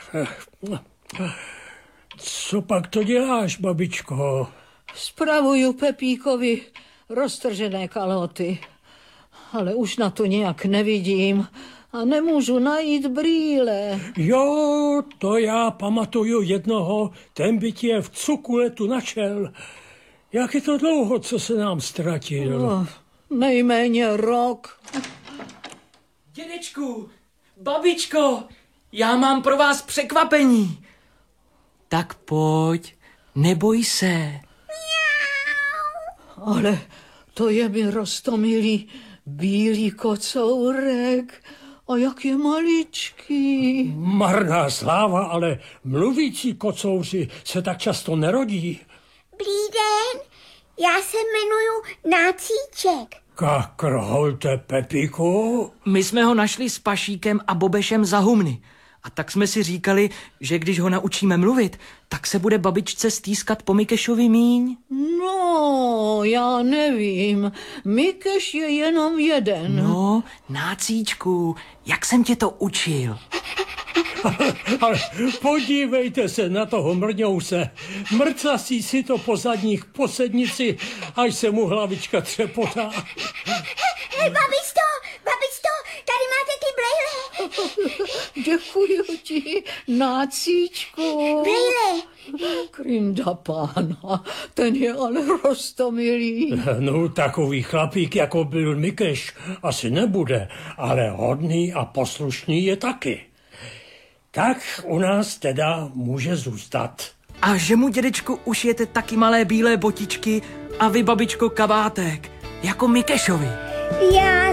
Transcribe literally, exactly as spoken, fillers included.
Co pak to děláš, babičko? Spravuju Pepíkovi roztržené kalhoty, ale už na to nějak nevidím a nemůžu najít brýle. Jo, to já pamatuju jednoho, ten by tě v cukuletu našel. Jak je to dlouho, co se nám ztratil? Oh, nejméně rok. Dědečku, babičko, já mám pro vás překvapení. Tak pojď, neboj se. Ale to je mi roztomilý bílý kocourek. A jak je maličký. Marná sláva, ale mluvící kocouři se tak často nerodí. Dobrý den, já se jmenuju Nácíček. Kakrholte, Pepíku. My jsme ho našli s Pašíkem a Bobešem za humny. A tak jsme si říkali, že když ho naučíme mluvit, tak se bude babičce stýskat po Mikešovi míň. No, já nevím. Mikeš je jenom jeden. No, Nácíčku, jak jsem tě to učil? Ale podívejte se na toho mrňouse. Mrcasí si to po zadních posednici, až se mu hlavička třepotá. Babičto, babičto, tady máte ty brejle. Děkuji ti, Nácíčku. Brejle. Krymda pána, ten je ale roztomilý. No, takový chlapík, jako byl Mikeš, asi nebude, ale hodný a poslušný je taky. Tak u nás teda může zůstat. A že mu, dědečku, ušijete taky malé bílé botičky a vy, babičko, kabátek, jako Mikešovi. Já